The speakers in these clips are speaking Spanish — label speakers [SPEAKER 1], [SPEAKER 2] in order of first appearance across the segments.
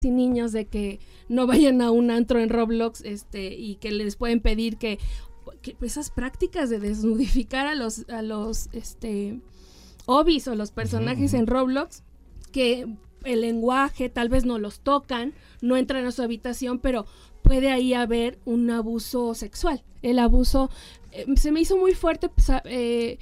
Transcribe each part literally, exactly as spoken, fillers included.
[SPEAKER 1] y niños de que no vayan a un antro en Roblox este y que les pueden pedir que, que esas prácticas de desnudificar a los a los este obis o los personajes uh-huh. en Roblox, que el lenguaje tal vez no los tocan, no entran a su habitación, pero puede ahí haber un abuso sexual. El abuso eh, se me hizo muy fuerte eh,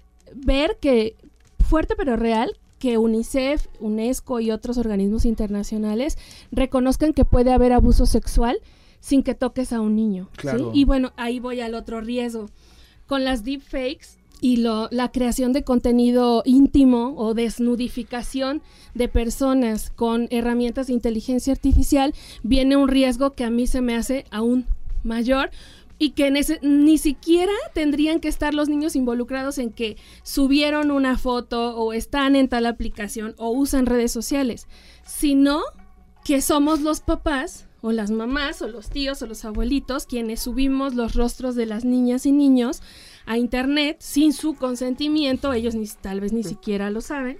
[SPEAKER 1] ver que fuerte pero real que UNICEF, UNESCO y otros organismos internacionales reconozcan que puede haber abuso sexual sin que toques a un niño.
[SPEAKER 2] Claro.
[SPEAKER 1] ¿Sí? Y bueno, ahí voy al otro riesgo. Con las deepfakes y lo, la creación de contenido íntimo o desnudificación de personas con herramientas de inteligencia artificial, viene un riesgo que a mí se me hace aún mayor, y que ese, ni siquiera tendrían que estar los niños involucrados en que subieron una foto o están en tal aplicación o usan redes sociales, sino que somos los papás o las mamás o los tíos o los abuelitos quienes subimos los rostros de las niñas y niños a internet sin su consentimiento, ellos ni, tal vez ni siquiera lo saben,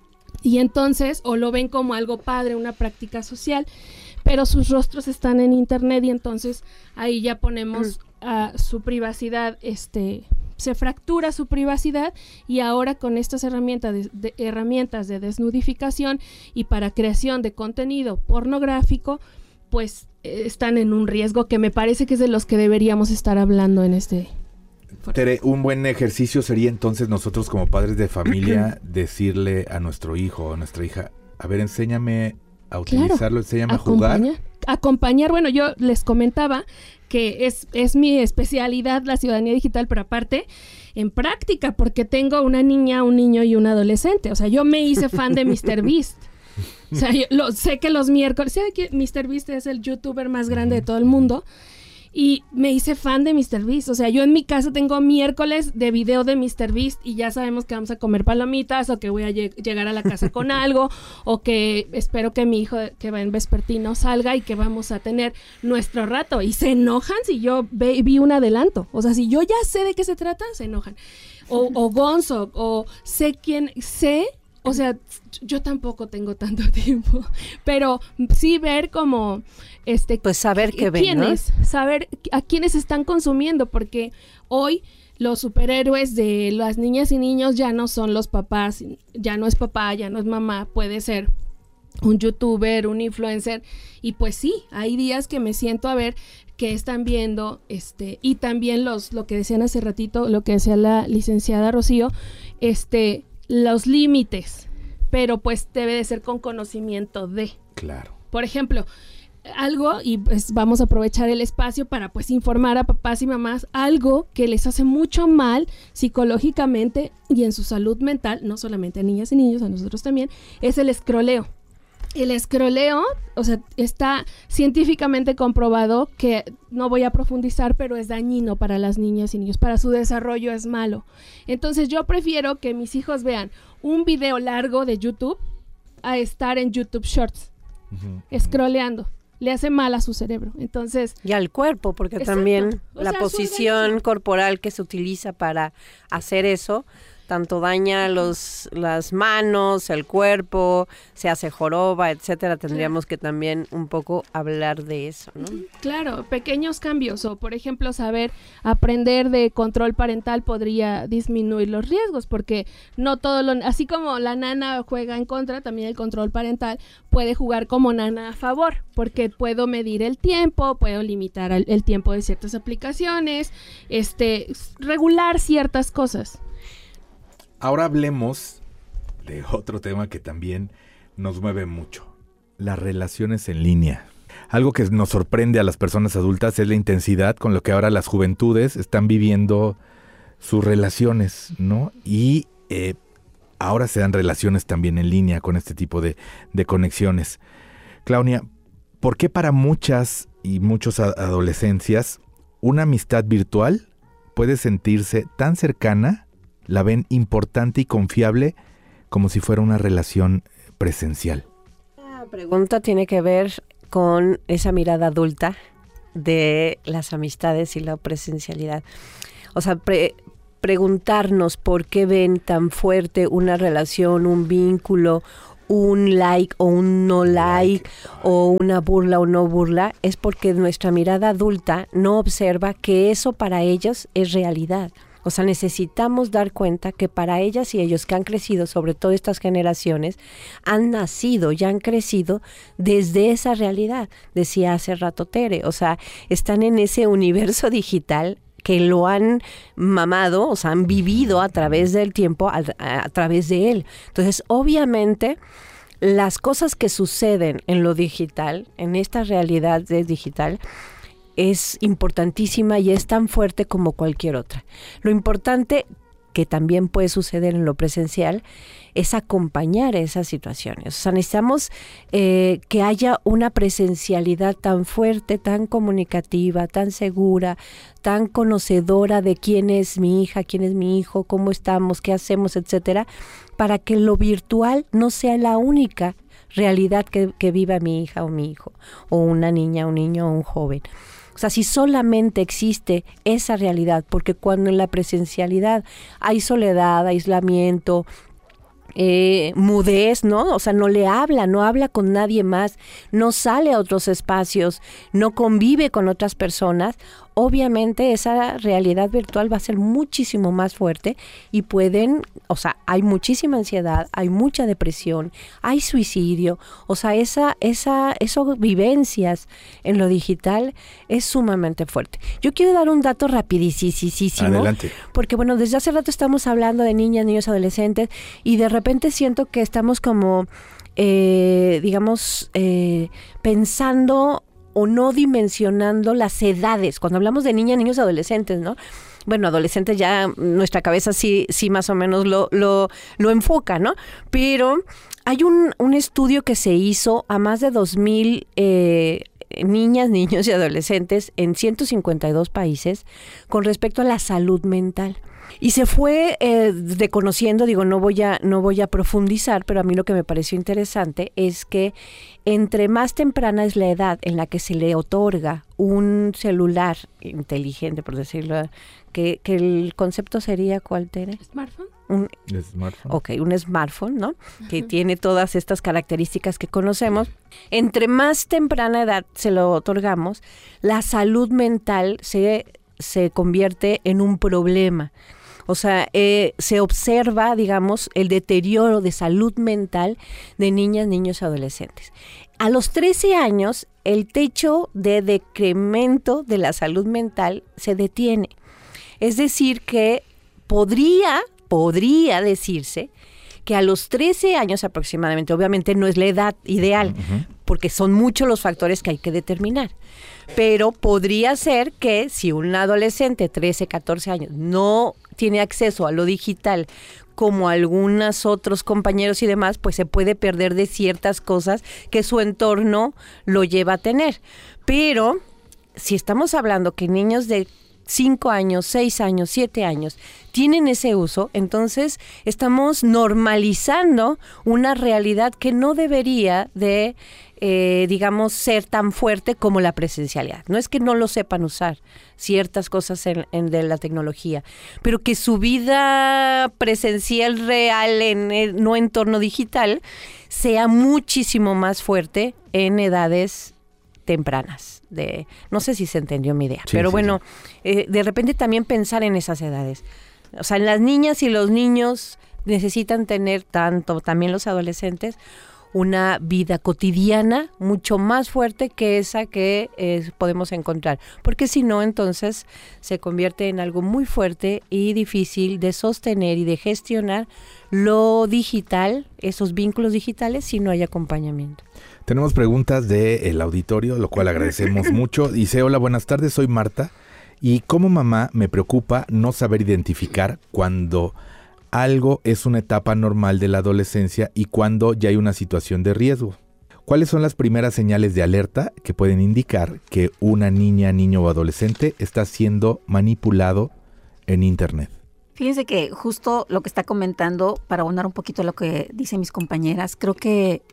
[SPEAKER 1] y entonces o lo ven como algo padre, una práctica social, pero sus rostros están en internet y entonces ahí ya ponemos a su privacidad, este, se fractura su privacidad, y ahora con estas herramientas de, de, herramientas de desnudificación y para creación de contenido pornográfico, pues eh, están en un riesgo que me parece que es de los que deberíamos estar hablando en este...
[SPEAKER 2] Tere, un buen ejercicio sería entonces nosotros como padres de familia decirle a nuestro hijo o a nuestra hija, a ver, enséñame a utilizarlo, claro, enséñame a jugar.
[SPEAKER 1] Acompañar, bueno, yo les comentaba que es, es mi especialidad la ciudadanía digital, pero aparte en práctica, porque tengo una niña, un niño y un adolescente. O sea, yo me hice fan de míster Beast. O sea, yo lo, sé que los miércoles, sé que míster Beast es el youtuber más grande de todo el mundo, y me hice fan de míster Beast. O sea, yo en mi casa tengo miércoles de video de míster Beast y ya sabemos que vamos a comer palomitas o que voy a lleg- llegar a la casa con algo, o que espero que mi hijo que va en vespertino salga y que vamos a tener nuestro rato. Y se enojan si yo ve- vi un adelanto. O sea, si yo ya sé de qué se trata, se enojan. O, o Gonzo, o sé quién, sé... O sea, yo tampoco tengo tanto tiempo, pero sí ver como, este,
[SPEAKER 3] pues saber qué ven,
[SPEAKER 1] quiénes,
[SPEAKER 3] ¿no?
[SPEAKER 1] Saber a quiénes están consumiendo, porque hoy los superhéroes de las niñas y niños ya no son los papás, ya no es papá, ya no es mamá, puede ser un youtuber, un influencer, y pues sí, hay días que me siento a ver qué están viendo, este, y también los, lo que decían hace ratito, lo que decía la licenciada Rocío, este, los límites, pero pues debe de ser con conocimiento de.
[SPEAKER 2] Claro.
[SPEAKER 1] Por ejemplo, algo, y pues vamos a aprovechar el espacio para pues informar a papás y mamás, algo que les hace mucho mal psicológicamente y en su salud mental, no solamente a niñas y niños, a nosotros también, es el escroleo. El escroleo, o sea, está científicamente comprobado que, no voy a profundizar, pero es dañino para las niñas y niños, para su desarrollo es malo. Entonces yo prefiero que mis hijos vean un video largo de YouTube a estar en YouTube Shorts, uh-huh, escroleando. Le hace mal a su cerebro, entonces...
[SPEAKER 3] Y al cuerpo, porque exacto, también o la sea, posición corporal que se utiliza para hacer eso... tanto daña los las manos, el cuerpo, se hace joroba, etcétera. Tendríamos que también un poco hablar de eso, ¿no?
[SPEAKER 1] Claro, pequeños cambios, o por ejemplo saber aprender de control parental podría disminuir los riesgos, porque no todo lo, así como la nana juega en contra, también el control parental puede jugar como nana a favor, porque puedo medir el tiempo, puedo limitar el, el tiempo de ciertas aplicaciones, este, regular ciertas cosas.
[SPEAKER 2] Ahora hablemos de otro tema que también nos mueve mucho, las relaciones en línea. Algo que nos sorprende a las personas adultas es la intensidad con lo que ahora las juventudes están viviendo sus relaciones, ¿no? Y eh, ahora se dan relaciones también en línea con este tipo de, de conexiones. Claudia, ¿por qué para muchas y muchos a- adolescencias una amistad virtual puede sentirse tan cercana, la ven importante y confiable como si fuera una relación presencial?
[SPEAKER 3] La pregunta tiene que ver con esa mirada adulta de las amistades y la presencialidad. O sea, pre- preguntarnos por qué ven tan fuerte una relación, un vínculo, un like o un no like o una burla o no burla, es porque nuestra mirada adulta no observa que eso para ellos es realidad. O sea, necesitamos dar cuenta que para ellas y ellos que han crecido, sobre todo estas generaciones, han nacido y han crecido desde esa realidad, decía hace rato Tere. O sea, están en ese universo digital que lo han mamado, o sea, han vivido a través del tiempo, a, a, a través de él. Entonces, obviamente, las cosas que suceden en lo digital, en esta realidad de digital, es importantísima y es tan fuerte como cualquier otra. Lo importante, que también puede suceder en lo presencial, es acompañar esas situaciones. O sea, necesitamos eh, que haya una presencialidad tan fuerte, tan comunicativa, tan segura, tan conocedora de quién es mi hija, quién es mi hijo, cómo estamos, qué hacemos, etcétera, para que lo virtual no sea la única realidad que, que viva mi hija o mi hijo, o una niña, un niño o un joven. O sea, si solamente existe esa realidad, porque cuando en la presencialidad hay soledad, aislamiento, eh, mudez, ¿no? O sea, no le habla, no habla con nadie más, no sale a otros espacios, no convive con otras personas, obviamente esa realidad virtual va a ser muchísimo más fuerte y pueden, o sea, hay muchísima ansiedad, hay mucha depresión, hay suicidio, o sea, esa, esa, esas vivencias en lo digital es sumamente fuerte. Yo quiero dar un dato rapidísimo.
[SPEAKER 2] Adelante.
[SPEAKER 3] Porque bueno, desde hace rato estamos hablando de niñas, niños, adolescentes y de repente siento que estamos como, eh, digamos, eh, pensando o no dimensionando las edades. Cuando hablamos de niñas, niños, adolescentes, ¿no? Bueno, adolescentes ya nuestra cabeza sí, sí más o menos lo, lo, lo enfoca, ¿no? Pero hay un, un estudio que se hizo a más de dos mil eh, niñas, niños y adolescentes en ciento cincuenta y dos países con respecto a la salud mental. Y se fue eh, reconociendo, digo, no voy a no voy a profundizar, pero a mí lo que me pareció interesante es que entre más temprana es la edad en la que se le otorga un celular inteligente, por decirlo, que, que el concepto sería, ¿cuál, Tere?
[SPEAKER 1] ¿Smartphone?
[SPEAKER 2] Un smartphone.
[SPEAKER 3] Ok, un smartphone, ¿no? Uh-huh. Que tiene todas estas características que conocemos. Entre más temprana edad se lo otorgamos, la salud mental se, se convierte en un problema. O sea, eh, se observa, digamos, el deterioro de salud mental de niñas, niños y adolescentes. A los trece años, el techo de decremento de la salud mental se detiene. Es decir, que podría, podría decirse que a los trece años aproximadamente, obviamente no es la edad ideal, uh-huh. porque son muchos los factores que hay que determinar. Pero podría ser que si un adolescente, trece, catorce años, no tiene acceso a lo digital como algunos otros compañeros y demás, pues se puede perder de ciertas cosas que su entorno lo lleva a tener. Pero si estamos hablando que niños de cinco años, seis años, siete años tienen ese uso, entonces estamos normalizando una realidad que no debería de, eh, digamos, ser tan fuerte como la presencialidad. No es que no lo sepan usar ciertas cosas en, en de la tecnología, pero que su vida presencial real, en el no entorno digital, sea muchísimo más fuerte en edades tempranas. De, no sé si se entendió mi idea, sí, pero sí, bueno, sí. Eh, de repente también pensar en esas edades. O sea, las niñas y los niños necesitan tener, tanto también los adolescentes, una vida cotidiana mucho más fuerte que esa que eh, podemos encontrar, porque si no, entonces se convierte en algo muy fuerte y difícil de sostener y de gestionar lo digital, esos vínculos digitales, si no hay acompañamiento.
[SPEAKER 2] Tenemos preguntas del auditorio, lo cual agradecemos mucho. Dice, hola, buenas tardes, soy Marta, y como mamá me preocupa no saber identificar cuando algo es una etapa normal de la adolescencia y cuando ya hay una situación de riesgo. ¿Cuáles son las primeras señales de alerta que pueden indicar que una niña, niño o adolescente está siendo manipulado en Internet?
[SPEAKER 4] Fíjense que justo lo que está comentando, para abonar un poquito lo que dicen mis compañeras, creo que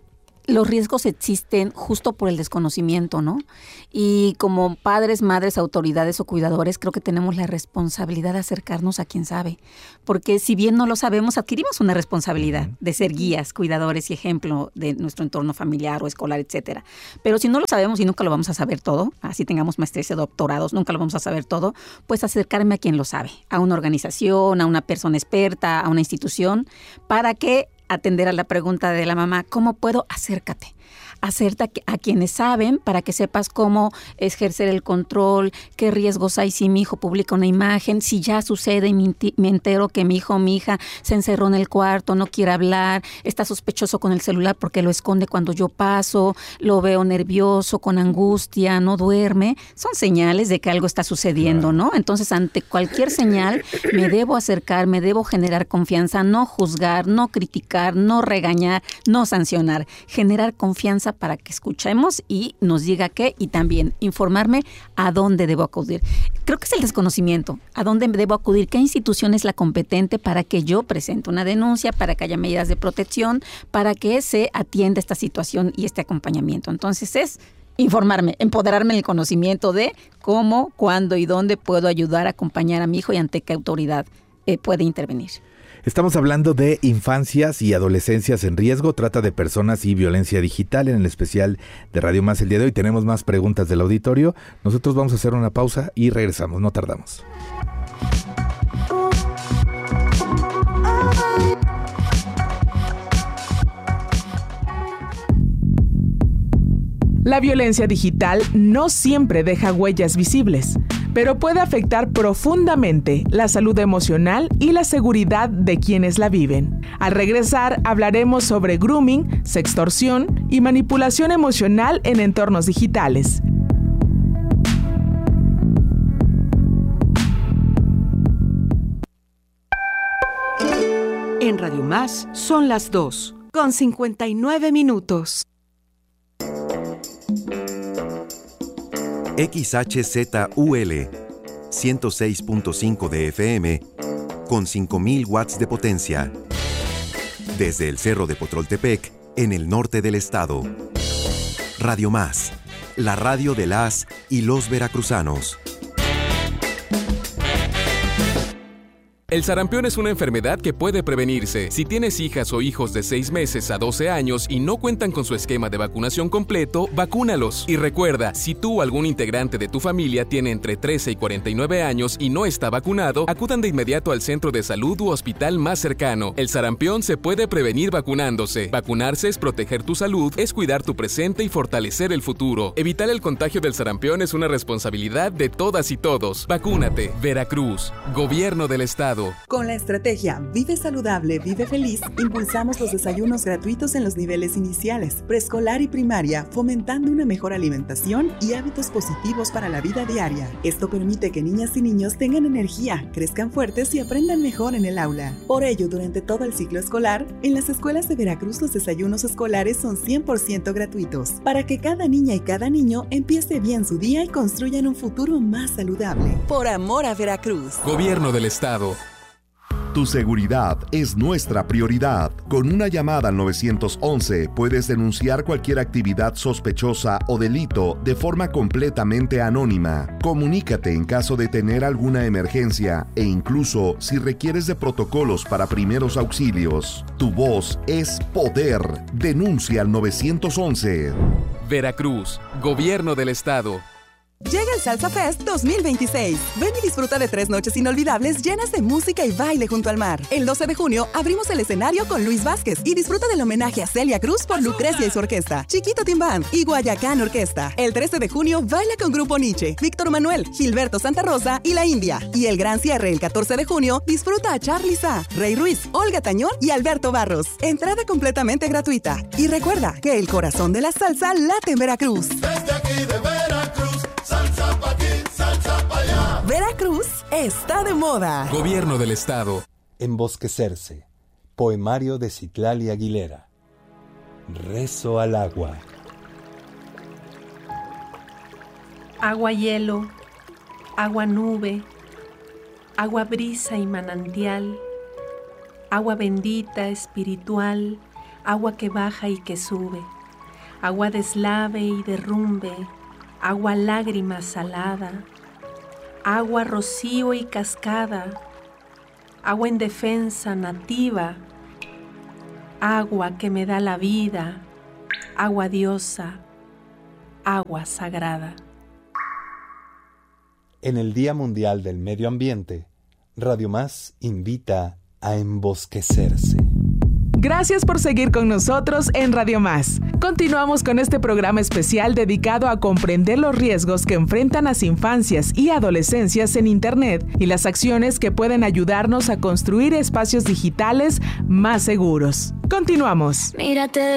[SPEAKER 4] los riesgos existen justo por el desconocimiento, ¿no? Y como padres, madres, autoridades o cuidadores, creo que tenemos la responsabilidad de acercarnos a quien sabe. Porque si bien no lo sabemos, adquirimos una responsabilidad de ser guías, cuidadores y ejemplo de nuestro entorno familiar o escolar, etcétera. Pero si no lo sabemos y nunca lo vamos a saber todo, así tengamos maestrías o doctorados, nunca lo vamos a saber todo, pues acercarme a quien lo sabe, a una organización, a una persona experta, a una institución, para que atender a la pregunta de la mamá, ¿cómo puedo? Acércate. Acércate a quienes saben para que sepas cómo ejercer el control, qué riesgos hay si mi hijo publica una imagen, si ya sucede y me entero que mi hijo o mi hija se encerró en el cuarto, no quiere hablar, está sospechoso con el celular porque lo esconde cuando yo paso, lo veo nervioso, con angustia, no duerme. Son señales de que algo está sucediendo, ¿no? Entonces, ante cualquier señal, me debo acercar, me debo generar confianza, no juzgar, no criticar, no regañar, no sancionar, generar confianza para que escuchemos y nos diga qué, y también informarme a dónde debo acudir. Creo que es el desconocimiento, a dónde debo acudir, qué institución es la competente para que yo presente una denuncia, para que haya medidas de protección, para que se atienda esta situación y este acompañamiento. Entonces es informarme, empoderarme en el conocimiento de cómo, cuándo y dónde puedo ayudar a acompañar a mi hijo y ante qué autoridad eh, puede intervenir.
[SPEAKER 2] Estamos hablando de infancias y adolescencias en riesgo, trata de personas y violencia digital en el especial de Radio Más el día de hoy. Tenemos más preguntas del auditorio. Nosotros vamos a hacer una pausa y regresamos, no tardamos.
[SPEAKER 5] La violencia digital no siempre deja huellas visibles, pero puede afectar profundamente la salud emocional y la seguridad de quienes la viven. Al regresar, hablaremos sobre grooming, sextorsión y manipulación emocional en entornos digitales.
[SPEAKER 6] En Radio Más son las dos, con cincuenta y nueve minutos.
[SPEAKER 7] X H Z U L ciento seis punto cinco de F M con cinco mil watts de potencia. Desde el Cerro de Potroltepec, en el norte del estado. Radio Más, la radio de las y los veracruzanos.
[SPEAKER 8] El sarampión es una enfermedad que puede prevenirse. Si tienes hijas o hijos de seis meses a doce años y no cuentan con su esquema de vacunación completo, vacúnalos. Y recuerda, si tú o algún integrante de tu familia tiene entre trece y cuarenta y nueve años y no está vacunado, acudan de inmediato al centro de salud u hospital más cercano. El sarampión se puede prevenir vacunándose. Vacunarse es proteger tu salud, es cuidar tu presente y fortalecer el futuro. Evitar el contagio del sarampión es una responsabilidad de todas y todos. Vacúnate. Veracruz, Gobierno del Estado.
[SPEAKER 9] Con la estrategia Vive Saludable, Vive Feliz, impulsamos los desayunos gratuitos en los niveles iniciales, preescolar y primaria, fomentando una mejor alimentación y hábitos positivos para la vida diaria. Esto permite que niñas y niños tengan energía, crezcan fuertes y aprendan mejor en el aula. Por ello, durante todo el ciclo escolar, en las escuelas de Veracruz los desayunos escolares son cien por ciento gratuitos, para que cada niña y cada niño empiece bien su día y construyan un futuro más saludable. Por amor a Veracruz.
[SPEAKER 8] Gobierno del Estado.
[SPEAKER 10] Tu seguridad es nuestra prioridad. Con una llamada al nueve once puedes denunciar cualquier actividad sospechosa o delito de forma completamente anónima. Comunícate en caso de tener alguna emergencia e incluso si requieres de protocolos para primeros auxilios. Tu voz es poder. Denuncia al nueve once.
[SPEAKER 8] Veracruz, Gobierno del Estado.
[SPEAKER 9] Llega el Salsa Fest dos mil veintiséis. Ven y disfruta de tres noches inolvidables llenas de música y baile junto al mar. El doce de junio abrimos el escenario con Luis Vázquez y disfruta del homenaje a Celia Cruz por Lucrecia y su orquesta, Chiquito Team Band y Guayacán Orquesta. El trece de junio baila con Grupo Nietzsche, Víctor Manuel, Gilberto Santa Rosa y La India. Y el gran cierre el catorce de junio disfruta a Charly Sa, Rey Ruiz, Olga Tañón y Alberto Barros. Entrada completamente gratuita. Y recuerda que el corazón de la salsa late en Veracruz.
[SPEAKER 11] Desde aquí de Veracruz. Salsa pa' aquí, salsa pa' allá.
[SPEAKER 9] Veracruz está de moda.
[SPEAKER 8] Gobierno del Estado.
[SPEAKER 12] Embosquecerse. Poemario de Citlali Aguilera. Rezo al agua.
[SPEAKER 13] Agua hielo, agua nube, agua brisa y manantial, agua bendita, espiritual, agua que baja y que sube. agua deslave y derrumbe, agua lágrima salada, agua rocío y cascada, agua indefensa nativa, agua que me da la vida, agua diosa, agua sagrada.
[SPEAKER 12] En el Día Mundial del Medio Ambiente, Radio Más invita a embosquecerse.
[SPEAKER 5] Gracias por seguir con nosotros en Radio Más. Continuamos con este programa especial dedicado a comprender los riesgos que enfrentan las infancias y adolescencias en Internet y las acciones que pueden ayudarnos a construir espacios digitales más seguros. Continuamos.
[SPEAKER 14] Mírate